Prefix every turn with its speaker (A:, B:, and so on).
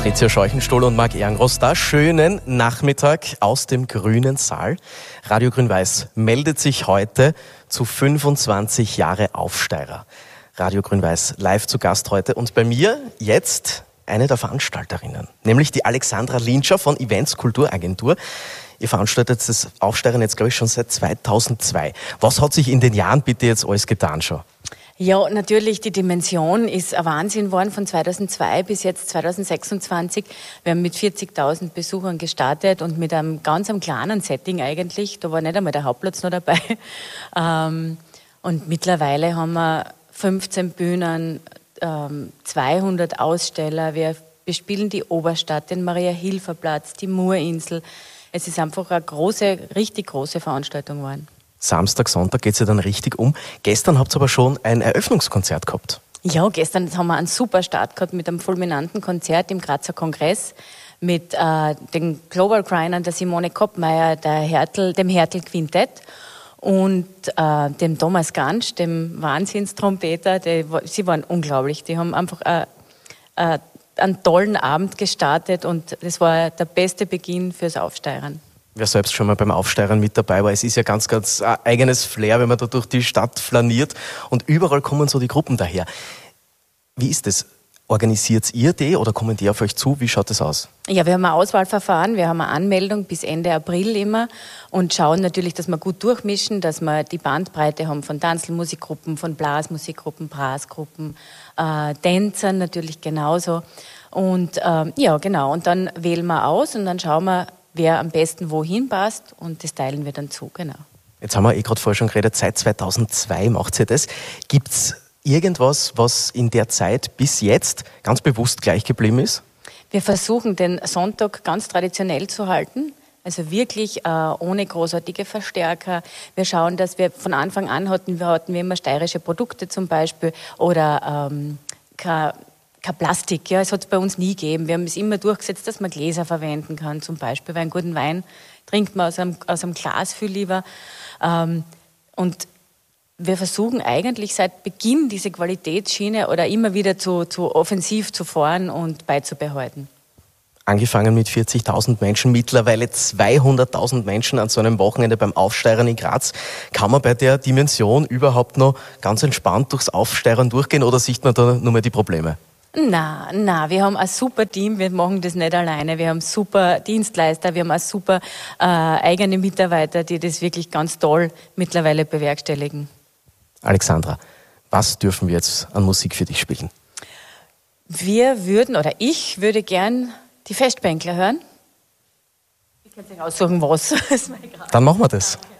A: Patricia Scheuchenstohl und Marc Ehrengross da. Schönen Nachmittag aus dem grünen Saal. Radio Grün-Weiß meldet sich heute zu 25 Jahre Aufsteirer. Radio Grün-Weiß live zu Gast heute und bei mir jetzt eine der Veranstalterinnen, nämlich die Alexandra Linscher von Events Kulturagentur. Ihr veranstaltet das Aufsteigern jetzt, glaube ich, schon seit 2002. Was hat sich in den Jahren bitte jetzt alles getan schon?
B: Ja, natürlich, die Dimension ist ein Wahnsinn geworden von 2002 bis jetzt 2026. Wir haben mit 40.000 Besuchern gestartet und mit einem ganz kleinen Setting eigentlich. Da war nicht einmal der Hauptplatz noch dabei. Und mittlerweile haben wir 15 Bühnen, 200 Aussteller. Wir bespielen die Oberstadt, den Maria-Hilfer-Platz, die Murinsel. Es ist einfach eine große, richtig große Veranstaltung geworden.
A: Samstag, Sonntag geht es ja dann richtig um. Gestern habt ihr aber schon ein Eröffnungskonzert gehabt.
B: Ja, gestern haben wir einen super Start gehabt mit einem fulminanten Konzert im Grazer Kongress mit den Global Crinern, der Simone Koppmeier, dem Hertel Quintett und dem Thomas Gansch, dem Wahnsinnstrompeter. Sie waren unglaublich. Die haben einfach einen tollen Abend gestartet und das war der beste Beginn fürs Aufsteigern.
A: Wer selbst schon mal beim Aufsteigern mit dabei war, es ist ja ganz ein eigenes Flair, wenn man da durch die Stadt flaniert und überall kommen so die Gruppen daher. Wie ist das? Organisiert ihr die oder kommen die auf euch zu? Wie schaut das aus?
B: Ja, wir haben ein Auswahlverfahren, wir haben eine Anmeldung bis Ende April immer und schauen natürlich, dass wir gut durchmischen, dass wir die Bandbreite haben von Tanzmusikgruppen, von Blasmusikgruppen, Brassgruppen, Tänzern natürlich genauso. Und ja, genau, und dann wählen wir aus und dann schauen wir, wer am besten wohin passt und das teilen wir dann zu, genau.
A: Jetzt haben wir gerade vorher schon geredet, seit 2002 macht ihr das. Gibt's irgendwas, was in der Zeit bis jetzt ganz bewusst gleich geblieben ist?
B: Wir versuchen, den Sonntag ganz traditionell zu halten, also wirklich ohne großartige Verstärker. Wir schauen, dass wir von Anfang an hatten wir immer steirische Produkte zum Beispiel oder kein Plastik, ja, es hat es bei uns nie gegeben. Wir haben es immer durchgesetzt, dass man Gläser verwenden kann, zum Beispiel, weil einen guten Wein trinkt man aus einem Glas viel lieber. Und wir versuchen eigentlich seit Beginn diese Qualitätsschiene oder immer wieder zu offensiv zu fahren und beizubehalten.
A: Angefangen mit 40.000 Menschen, mittlerweile 200.000 Menschen an so einem Wochenende beim Aufsteigern in Graz. Kann man bei der Dimension überhaupt noch ganz entspannt durchs Aufsteigern durchgehen oder sieht man da nur mehr die Probleme?
B: Na, wir haben ein super Team, wir machen das nicht alleine, wir haben super Dienstleister, wir haben auch super eigene Mitarbeiter, die das wirklich ganz toll mittlerweile bewerkstelligen.
A: Alexandra, was dürfen wir jetzt an Musik für dich spielen?
B: Ich würde gern die Festbänkler hören. Ich kann euch aussuchen, was.
A: Dann machen wir das.